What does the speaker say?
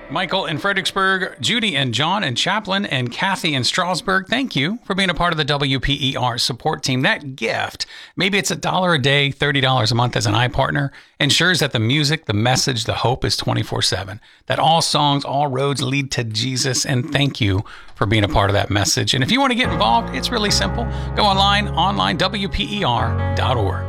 Michael in Fredericksburg, Judy and John and Chaplin and Kathy in Strasburg, thank you for being a part of the WPER support team. That gift, maybe it's $1 a day, $30 a month as an iPartner, ensures that the music, the message, the hope is 24/7, that all songs, all roads lead to Jesus. And thank you for being a part of that message. And if you want to get involved, it's really simple. Go online, WPER.org.